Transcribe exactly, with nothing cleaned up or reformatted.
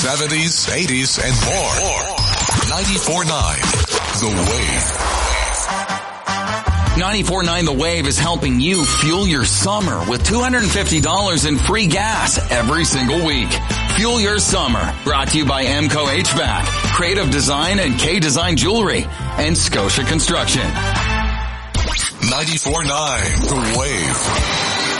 seventies, eighties, and more. ninety-four point nine The Wave. ninety-four point nine The Wave is helping you fuel your summer with two hundred fifty dollars in free gas every single week. Fuel your summer. Brought to you by Emco H V A C, Creative Design and K-Design Jewelry, and Scotia Construction. ninety-four point nine The Wave.